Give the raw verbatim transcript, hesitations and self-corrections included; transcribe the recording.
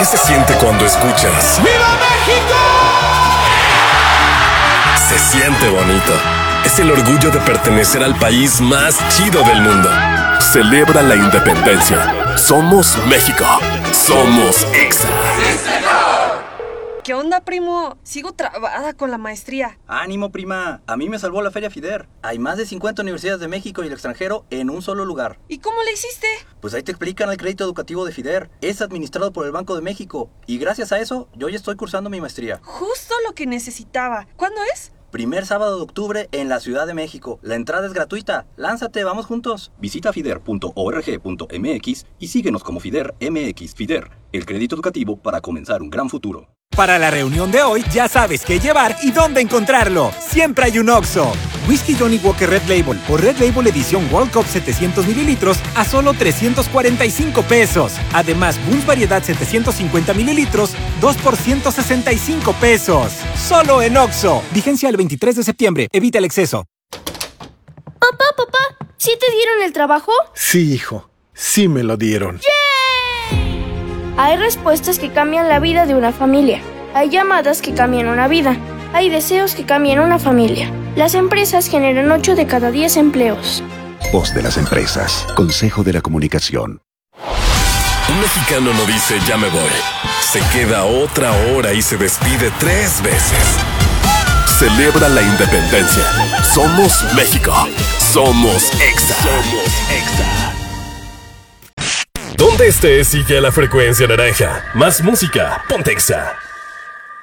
¿Qué se siente cuando escuchas ¡Viva México! Se siente bonito. Es el orgullo de pertenecer al país más chido del mundo. Celebra la independencia. Somos México. Somos Exa. ¿Qué onda, primo? Sigo trabada con la maestría. ¡Ánimo, prima! A mí me salvó la Feria FIDER. Hay más de cincuenta universidades de México y el extranjero en un solo lugar. ¿Y cómo le hiciste? Pues ahí te explican el crédito educativo de FIDER. Es administrado por el Banco de México. Y gracias a eso, yo ya estoy cursando mi maestría. Justo lo que necesitaba. ¿Cuándo es? Primer sábado de octubre en la Ciudad de México. La entrada es gratuita. Lánzate, vamos juntos. Visita fider punto org punto mx y síguenos como FIDER M X. FIDER, el crédito educativo para comenzar un gran futuro. Para la reunión de hoy, ya sabes qué llevar y dónde encontrarlo. Siempre hay un Oxxo. Whisky Johnny Walker Red Label o Red Label Edición World Cup setecientos mililitros a solo trescientos cuarenta y cinco pesos. Además, Bunz Variedad setecientos cincuenta mililitros, dos por ciento sesenta y cinco pesos. Solo en Oxxo. Vigencia el veintitrés de septiembre. Evita el exceso. Papá, papá, ¿sí te dieron el trabajo? Sí, hijo. Sí me lo dieron. ¡Yay! Hay respuestas que cambian la vida de una familia. Hay llamadas que cambian una vida. Hay deseos que cambian una familia. Las empresas generan ocho de cada diez empleos. Voz de las empresas. Consejo de la Comunicación. Un mexicano no dice ya me voy. Se queda otra hora y se despide tres veces. Celebra la independencia. Somos México. Somos Exa. Somos Exa. Donde estés, sigue la frecuencia naranja. Más música, ponte Exa.